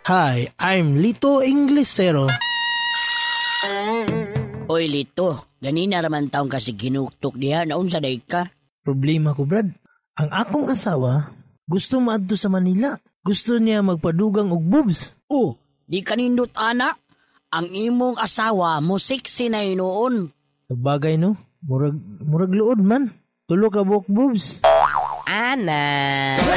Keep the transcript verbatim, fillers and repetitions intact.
Hi, I'm Lito Inglesero. Oy, Lito. Ganina raman taong kasi ginuktok diha. Naunsa day ka? Problema ko, Brad. Ang akong asawa, gusto maadto sa Manila. Gusto niya magpadugang og boobs. Oh, di kanindot ana. Ang imong asawa mo sexy na noon. Sa bagay, no? Murag, murag luod man. Tulo ka buhok boobs. Ana.